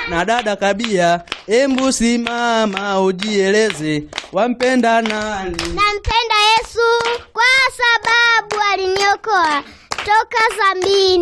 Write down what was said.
na dada Kabia, embu simama ujieleze, wampenda nani? Nampenda Yesu kwa sababu aliniokoa toka dhambini.